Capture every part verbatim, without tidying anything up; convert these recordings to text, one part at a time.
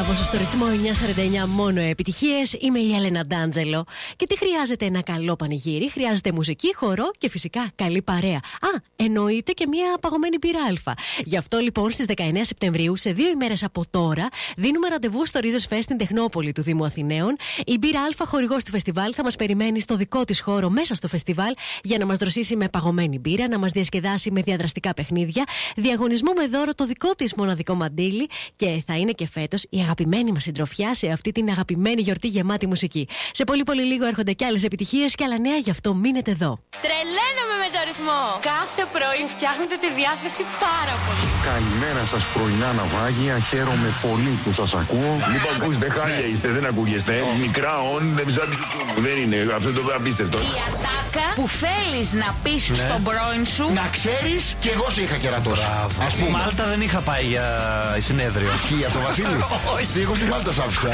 Μπράβο, στο ρυθμό εννιά σαράντα εννιά μόνο επιτυχίες. Είμαι η Έλενα Ντάντζελο. Και τι χρειάζεται ένα καλό πανηγύρι? Χρειάζεται μουσική, χορό και φυσικά καλή παρέα. Α, εννοείται και μια παγωμένη μπύρα Α. Γι' αυτό λοιπόν στις δεκαεννέα Σεπτεμβρίου, σε δύο ημέρες από τώρα, δίνουμε ραντεβού στο Ρίζες Φεστ στην Τεχνόπολη του Δήμου Αθηναίων. Η μπύρα Α, χορηγός του φεστιβάλ, θα μας περιμένει στο δικό της χώρο μέσα στο φεστιβάλ για να μας δροσίσει με παγωμένη μπύρα, να μας διασκεδάσει με διαδραστικά παιχνίδια, διαγωνισμό με δώρο το δικό της μοναδικό μαντίλι και θα είναι και φέτος η αγαπημένη μας συντροφιά σε αυτή την αγαπημένη γιορτή γεμάτη μουσική. Σε πολύ πολύ λίγο έρχονται κι άλλες επιτυχίες και άλλα νέα, γι' αυτό μείνετε εδώ. Τρελαίνομαι με το ρυθμό! Κάθε πρωί φτιάχνετε τη διάθεση πάρα πολύ. Καλημέρα σας πρωινά ναυάγια, χαίρομαι πολύ που σας ακούω. Λοιπόν, ακούστε, χάλια είστε, δεν ακούγεστε. Μικρά όν, δεν ψάχνει, δεν είναι, αυτό το απίστευτο. Η ατάκα που θέλεις να πεις ναι. στον πρώην σου. Να ξέρεις, κι εγώ σε είχα κερατώσει. Ας πούμε. Μάλτα δεν είχα πάει για συνέδριο. Ισχύει αυτό, Βασίλη? Όχι. Εγώ στη Μάλτα σ' άφησα.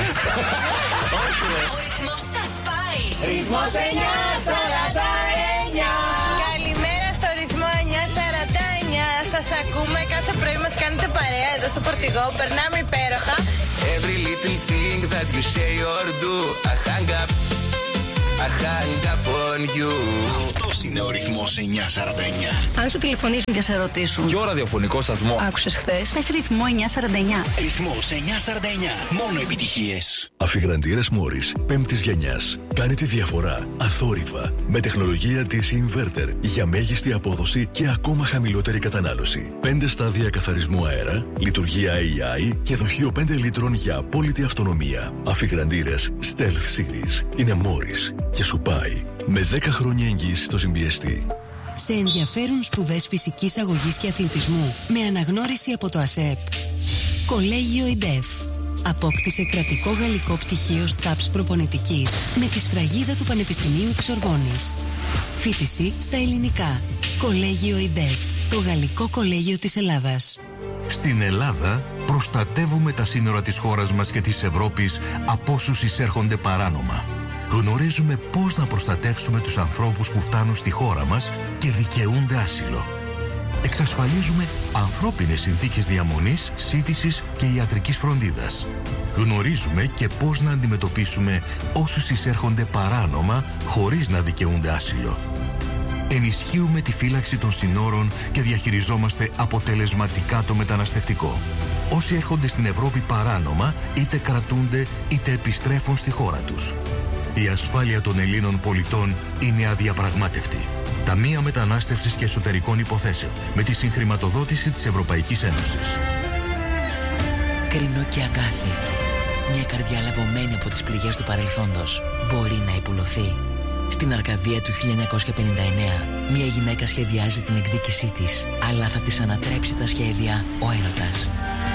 Ο ρυθμός θα σπάει. Ρυθμός εννιά σαράντα εννιά. Καλημέρα στο ρυθμό εννιά σαράντα εννιά. Σας ακούμε, κάθε πρωί μας κάνετε παρέα εδώ στο φορτηγό. Περνάμε υπέροχα. Every little thing that you say or do, I hang up, I hang up on you. Αυτός είναι ο ρυθμός εννιά σαράντα εννιά. Αν σου τηλεφωνήσουν και σε ρωτήσουν ποιο ραδιοφωνικό σταθμό άκουσες χθες, πες ρυθμό εννιά σαράντα εννιά. Ρυθμός εννιά σαράντα εννιά. Μόνο επιτυχίες. Αφιγραντήρες Μόρις πέμπτης γενιάς. Κάνε τη διαφορά αθόρυβα με τεχνολογία ντι σι Inverter για μέγιστη απόδοση και ακόμα χαμηλότερη κατανάλωση. Πέντε στάδια καθαρισμού αέρα, λειτουργία έι άι και δοχείο πέντε λίτρων για απόλυτη αυτονομία. Αφιγραντήρες Stealth Series είναι Μόρις και σου πάει με δέκα χρόνια εγγύηση στο συμπιεστή. Σε ενδιαφέρουν σπουδές φυσικής αγωγής και αθλητισμού με αναγνώριση από το ΑΣΕΠ. Κολέγιο ΙΝΤΕΦ. Απόκτησε κρατικό γαλλικό πτυχίο ΣΤΑΠΣ προπονητικής με τη σφραγίδα του Πανεπιστημίου της Ορβόνης. Φοιτηση στα ελληνικά. Κολέγιο ΙΝΤΕΦ. Το γαλλικό κολέγιο της Ελλάδας. Στην Ελλάδα προστατεύουμε τα σύνορα της χώρας μας και της Ευρώπης από όσους εισέρχονται παράνομα. Γνωρίζουμε πώς να προστατεύσουμε τους ανθρώπους που φτάνουν στη χώρα μας και δικαιούνται άσυλο. Εξασφαλίζουμε ανθρώπινες συνθήκες διαμονής, σύντησης και ιατρικής φροντίδας. Γνωρίζουμε και πώς να αντιμετωπίσουμε όσους εισέρχονται παράνομα χωρίς να δικαιούνται άσυλο. Ενισχύουμε τη φύλαξη των συνόρων και διαχειριζόμαστε αποτελεσματικά το μεταναστευτικό. Όσοι έρχονται στην Ευρώπη παράνομα είτε κρατούνται είτε επιστρέφουν στη χώρα τους. Η ασφάλεια των Ελλήνων πολιτών είναι αδιαπραγμάτευτη. Ταμεία Μετανάστευσης και Εσωτερικών Υποθέσεων με τη συγχρηματοδότηση της Ευρωπαϊκής Ένωσης. Κρίνο και αγκάθι. Μια καρδιά λαβωμένη από τις πληγές του παρελθόντος μπορεί να υπουλωθεί. Στην Αρκαδία του χίλια εννιακόσια πενήντα εννέα, μια γυναίκα σχεδιάζει την εκδίκησή της, αλλά θα της ανατρέψει τα σχέδια ο έρωτας.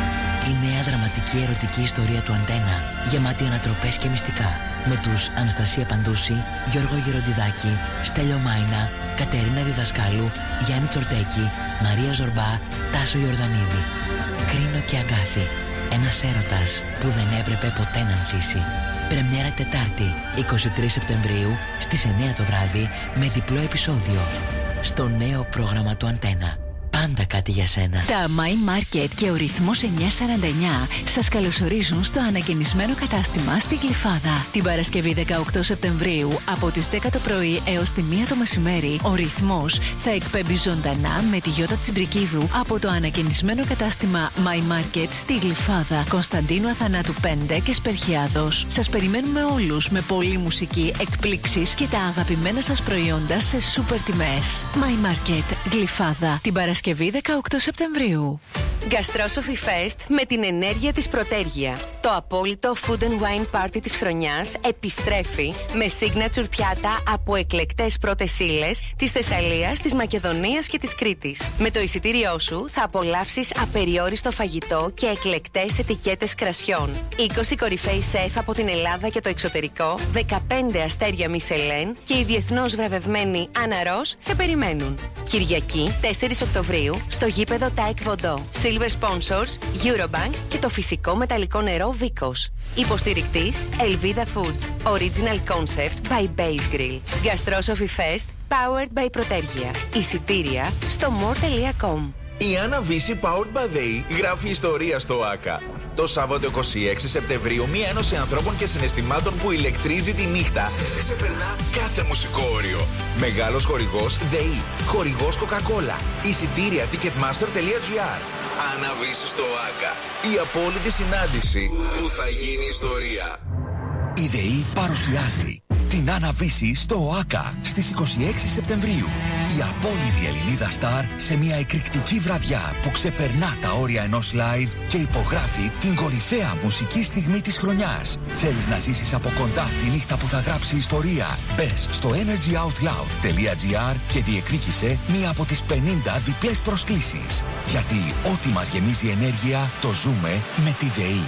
Η νέα δραματική ερωτική ιστορία του Αντένα, γεμάτη ανατροπές και μυστικά, με τους Αναστασία Παντούση, Γιώργο Γεροντιδάκη, Στέλιο Μάινα, Κατερίνα Διδασκάλου, Γιάννη Τσορτέκη, Μαρία Ζορμπά, Τάσο Ιορδανίδη. Κρίνο και αγκάθι. Ένας έρωτας που δεν έπρεπε ποτέ να ανθίσει. Πρεμιέρα Τετάρτη, εικοστή τρίτη Σεπτεμβρίου, στις εννέα το βράδυ, με διπλό επεισόδιο. Στο νέο πρόγραμμα του Αντένα. Πάντα κάτι για σένα. Τα My Market και ο ρυθμός εννιά σαράντα εννιά σας καλωσορίζουν στο ανακαινισμένο κατάστημα στη Γλυφάδα. Την Παρασκευή δεκαοκτώ Σεπτεμβρίου από τις δέκα το πρωί έως τη μία το μεσημέρι, ο ρυθμός θα εκπέμπει ζωντανά με τη Γιώτα Τσιμπρικίδου από το ανακαινισμένο κατάστημα My Market στη Γλυφάδα, Κωνσταντίνου Αθανάτου πέντε και Σπερχιάδος. Σας περιμένουμε όλους με πολλή μουσική, εκπλήξεις και τα αγαπημένα σας προϊόντα σε σούπερ τιμές. My Market Γλυφάδα. Την Παρασκευή δεκαοκτώ Σεπτεμβρίου. Γαστρόσοφι Fest με την ενέργεια της Πρωτέργεια. Το απόλυτο food and wine party της χρονιάς επιστρέφει με signature πιάτα από εκλεκτές πρώτες ύλες της Θεσσαλίας, της Μακεδονίας και της Κρήτης. Με το εισιτήριό σου θα απολαύσεις απεριόριστο φαγητό και εκλεκτές ετικέτες κρασιών. είκοσι κορυφαίοι σεφ από την Ελλάδα και το εξωτερικό, δεκαπέντε αστέρια Μισελέν και η διεθνώς βραβευμένη Άννα Ρος σε περιμένουν. Κυριακή τέσσερις Οκτωβρίου στο γήπεδο Τάικ Βοντό. Silver Sponsors, Eurobank και το φυσικό μεταλλικό νερό Vicos. Υποστηρικτής Elvida Foods. Original Concept by Base Grill. Gastrosophy Fest powered by Πρωτέργεια. Εισιτήρια στο more τελεία com. Η Άννα Βύση powered by They γράφει ιστορία στο ΆΚΑ. Το Σάββατο είκοσι έξι Σεπτεμβρίου, μία ένωση ανθρώπων και συναισθημάτων που ηλεκτρίζει τη νύχτα ξεπερνά κάθε μουσικό όριο. Μεγάλος χορηγός ΔΕΗ. Χορηγός Coca-Cola. Εισιτήρια ticketmaster τελεία gr. Αναβήσεις στο ΆΚΑ. Η απόλυτη συνάντηση που θα γίνει ιστορία. Η ΔΕΗ παρουσιάζει την Αναβίση στο ΟΑΚΑ στις είκοσι έξι Σεπτεμβρίου. Η απόλυτη Ελληνίδα Σταρ σε μια εκρηκτική βραδιά που ξεπερνά τα όρια ενός live και υπογράφει την κορυφαία μουσική στιγμή της χρονιάς. Θέλεις να ζήσεις από κοντά τη νύχτα που θα γράψει ιστορία? Μπες στο energy out loud τελεία gr και διεκδίκησε μία από τις πενήντα διπλές προσκλήσεις. Γιατί ό,τι μας γεμίζει ενέργεια το ζούμε με τη ΔΕΗ.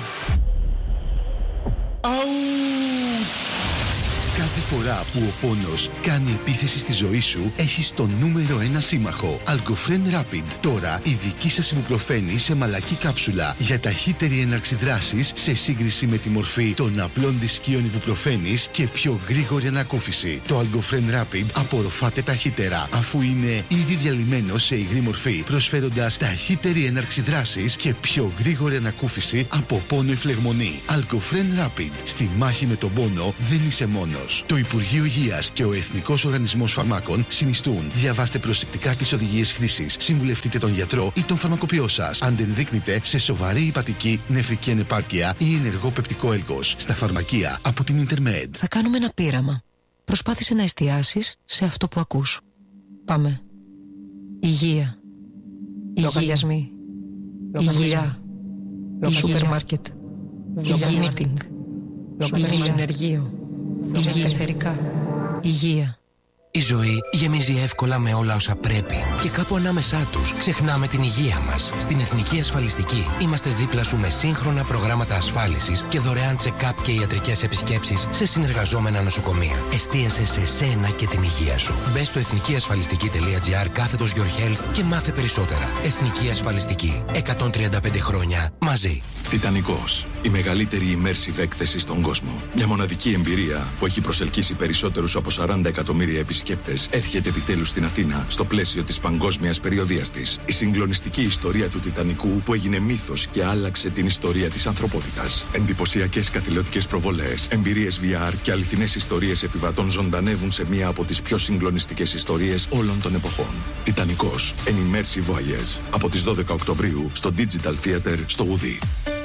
Κάθε φορά που ο πόνος κάνει επίθεση στη ζωή σου, έχεις το νούμερο ένα σύμμαχο. Algofren Rapid. Τώρα η δική σας ιβουπροφένη σε μαλακή κάψουλα για ταχύτερη έναρξη δράσης σε σύγκριση με τη μορφή των απλών δισκίων ιβουπροφένης και πιο γρήγορη ανακούφιση. Το Algofren Rapid απορροφάται ταχύτερα, αφού είναι ήδη διαλυμένο σε υγρή μορφή, προσφέροντας ταχύτερη έναρξη δράσης και πιο γρήγορη ανακούφιση από πόνο ή φλεγμονή. Algofren Rapid. Στη μάχη με τον πόνο δεν είσαι μόνος. Το Υπουργείο Υγείας και ο Εθνικός Οργανισμός Φαρμάκων συνιστούν. Διαβάστε προσεκτικά τις οδηγίες χρήσης. Συμβουλευτείτε τον γιατρό ή τον φαρμακοποιό σας. Αν δεν δείκνετε σε σοβαρή υπατική, νεφρική ανεπάρκεια ή ενεργό πεπτικό έλκος. Στα φαρμακεία από την Intermed. Θα κάνουμε ένα πείραμα. Προσπάθησε να εστιάσεις σε αυτό που ακούς. Πάμε. Υγεία. Λογαριασμοί. Υγεία. Σούπερ μάρκετ. Υγεία μίτινγκ. Υγεία ενεργείο. Υγεία εθερικά. Υγεία. Η ζωή γεμίζει εύκολα με όλα όσα πρέπει και κάπου ανάμεσά τους ξεχνάμε την υγεία μας. Στην Εθνική Ασφαλιστική είμαστε δίπλα σου με σύγχρονα προγράμματα ασφάλισης και δωρεάν check-up και ιατρικές επισκέψεις σε συνεργαζόμενα νοσοκομεία. Εστίασε σε σένα και την υγεία σου. Μπες στο εθνικιασφαλιστική τελεία gr κάθετος Your Health και μάθε περισσότερα. Εθνική Ασφαλιστική. εκατόν τριάντα πέντε χρόνια μαζί. Τιτανικός. Η μεγαλύτερη immersive έκθεση στον κόσμο. Μια μοναδική εμπειρία που έχει προσελκύσει περισσότερους από σαράντα εκατομμύρια επισκέπτες έρχεται επιτέλους στην Αθήνα στο πλαίσιο της παγκόσμιας περιοδείας της. Η συγκλονιστική ιστορία του Τιτανικού που έγινε μύθος και άλλαξε την ιστορία της ανθρωπότητας. Εντυπωσιακές καθηλωτικές προβολές, εμπειρίες βι αρ και αληθινές ιστορίες επιβατών ζωντανεύουν σε μία από τις πιο συγκλονιστικές ιστορίες όλων των εποχών. Τιτανικός. An immersive voyage. Από τις δώδεκα Οκτωβρίου στο Digital Theater στο Γουδί.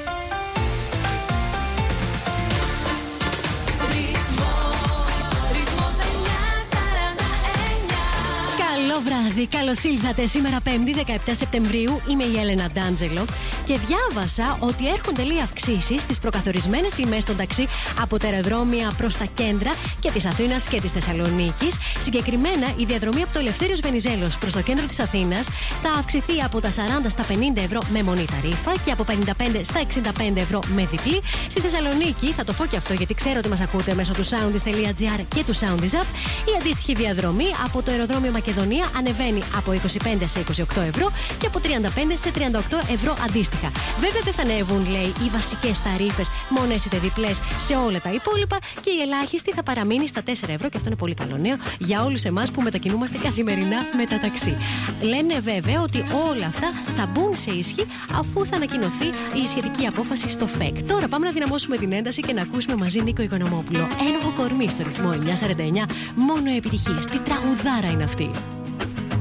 Καλό βράδυ, καλώς ήλθατε. Σήμερα Πέμπτη δεκαεπτά Σεπτεμβρίου είμαι η Έλενα Ντάντζελο και διάβασα ότι έρχονται λίγα αυξήσεις στις προκαθορισμένες τιμές των ταξί από τα αεροδρόμια προς τα κέντρα και της Αθήνας και της Θεσσαλονίκης. Συγκεκριμένα, η διαδρομή από το Ελευθέριος Βενιζέλος προς το κέντρο της Αθήνας θα αυξηθεί από τα σαράντα στα πενήντα ευρώ με μονή ταρίφα και από πενήντα πέντε στα εξήντα πέντε ευρώ με διπλή. Στη Θεσσαλονίκη, θα το πω και αυτό γιατί ξέρω ότι μας ακούτε μέσω του soundis τελεία gr και του Soundis App, η αντίστοιχη διαδρομή από το αεροδρόμιο Μακεδονία ανεβαίνει από είκοσι πέντε σε είκοσι οκτώ ευρώ και από τριάντα πέντε σε τριάντα οκτώ ευρώ αντίστοιχα. Βέβαια δεν θα ανέβουν, λέει, οι βασικές ταρίφες, μονές είτε διπλές σε όλα τα υπόλοιπα και η ελάχιστη θα παραμείνει στα τέσσερα ευρώ και αυτό είναι πολύ καλό νέο για όλους εμάς που μετακινούμαστε καθημερινά με τα ταξί. Λένε βέβαια ότι όλα αυτά θα μπουν σε ισχύ αφού θα ανακοινωθεί η σχετική απόφαση στο ΦΕΚ. Τώρα πάμε να δυναμώσουμε την ένταση και να ακούσουμε μαζί Νίκο Οικονομόπουλο. Ένοχο κορμί στο ρυθμό εννιακόσια σαράντα εννιά. Μόνο επιτυχίες. Τι τραγουδάρα είναι αυτή.